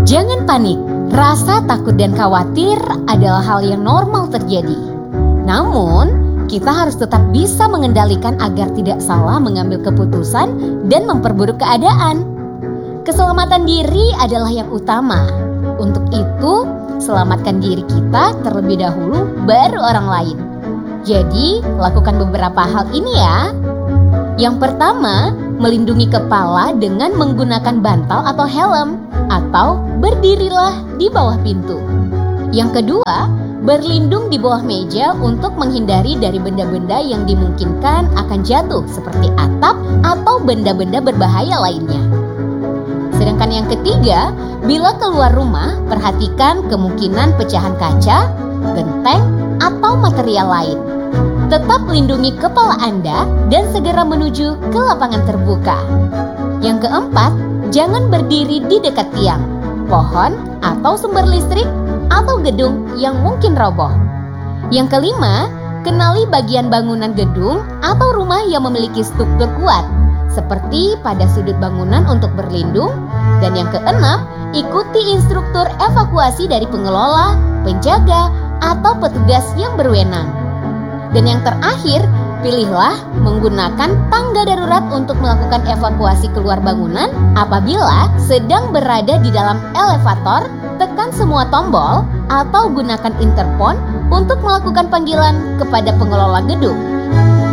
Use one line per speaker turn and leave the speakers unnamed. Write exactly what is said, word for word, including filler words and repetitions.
Jangan panik, rasa takut dan khawatir adalah hal yang normal terjadi. Namun, kita harus tetap bisa mengendalikan agar tidak salah mengambil keputusan dan memperburuk keadaan. Keselamatan diri adalah yang utama. Untuk itu, selamatkan diri kita terlebih dahulu, baru orang lain. Jadi, lakukan beberapa hal ini ya. Yang pertama, melindungi kepala dengan menggunakan bantal atau helm, atau berdirilah di bawah pintu. Yang kedua, berlindung di bawah meja untuk menghindari dari benda-benda yang dimungkinkan akan jatuh seperti atap atau benda-benda berbahaya lainnya. Sedangkan yang ketiga, bila keluar rumah, perhatikan kemungkinan pecahan kaca, genteng, atau material lain. Tetap lindungi kepala Anda dan segera menuju ke lapangan terbuka. Yang keempat, jangan berdiri di dekat tiang, pohon, atau sumber listrik, atau gedung yang mungkin roboh. Yang kelima, kenali bagian bangunan gedung atau rumah yang memiliki struktur kuat, seperti pada sudut bangunan untuk berlindung. Dan yang keenam, ikuti instruktur evakuasi dari pengelola, penjaga, atau petugas yang berwenang. Dan yang terakhir, pilihlah menggunakan tangga darurat untuk melakukan evakuasi keluar bangunan. Apabila sedang berada di dalam elevator, tekan semua tombol atau gunakan interphone untuk melakukan panggilan kepada pengelola gedung.